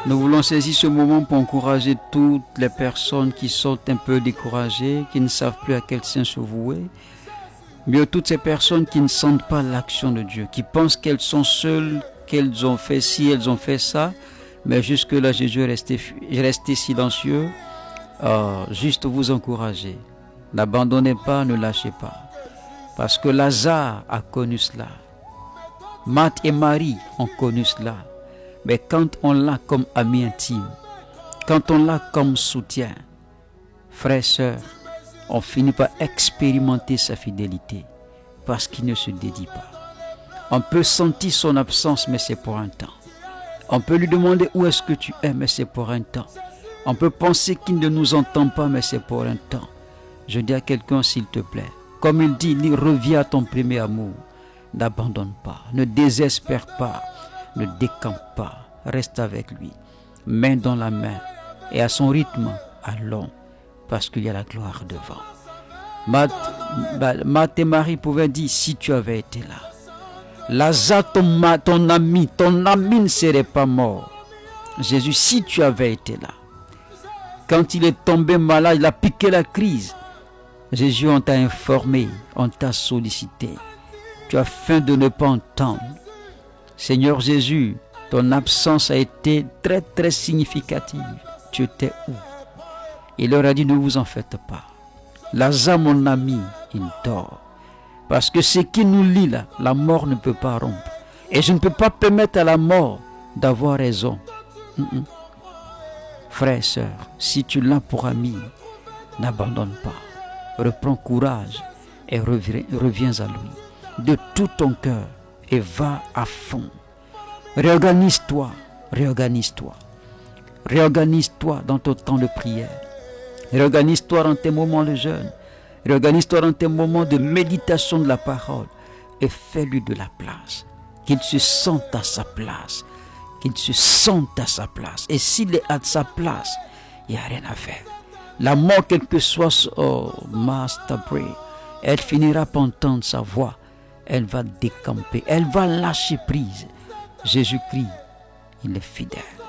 Nous voulons saisir ce moment pour encourager toutes les personnes qui sont un peu découragées, qui ne savent plus à quel saint se vouer. Mais toutes ces personnes qui ne sentent pas l'action de Dieu, qui pensent qu'elles sont seules, qu'elles ont fait ci, elles ont fait ça. Mais jusque-là, Jésus est resté silencieux. Juste vous encourager. N'abandonnez pas, ne lâchez pas. Parce que Lazare a connu cela. Marthe et Marie ont connu cela. Mais quand on l'a comme ami intime, quand on l'a comme soutien, frères et sœurs, on finit par expérimenter sa fidélité parce qu'il ne se dédie pas. On peut sentir son absence, mais c'est pour un temps. On peut lui demander où est-ce que tu es, mais c'est pour un temps. On peut penser qu'il ne nous entend pas, mais c'est pour un temps. Je dis à quelqu'un, s'il te plaît, comme il dit, reviens à ton premier amour. N'abandonne pas, ne désespère pas, ne décampe pas, reste avec lui, main dans la main, et à son rythme, allons, parce qu'il y a la gloire devant. Marthe et Marie pouvaient dire, si tu avais été là, Lazare, ton ami ne serait pas mort. Jésus, si tu avais été là, quand il est tombé malade, il a piqué la crise. Jésus, on t'a informé, on t'a sollicité. Tu as faim de ne pas entendre. Seigneur Jésus, ton absence a été très très significative. Tu étais où? Il leur a dit, ne vous en faites pas. Lazare, mon ami, il dort. Parce que ce qui nous lie là, la mort ne peut pas rompre. Et je ne peux pas permettre à la mort d'avoir raison. Frère et sœur, si tu l'as pour ami, n'abandonne pas. Reprends courage et reviens à lui. De tout ton cœur et va à fond. Réorganise-toi. Réorganise-toi dans ton temps de prière. Réorganise-toi dans tes moments de jeûne. Réorganise-toi dans tes moments de méditation de la parole et fais-lui de la place. Qu'il se sente à sa place. Et s'il est à sa place, il n'y a rien à faire. La mort, quel que soit son master pray, elle finira par entendre sa voix. Elle va décamper, elle va lâcher prise. Jésus-Christ, il est fidèle.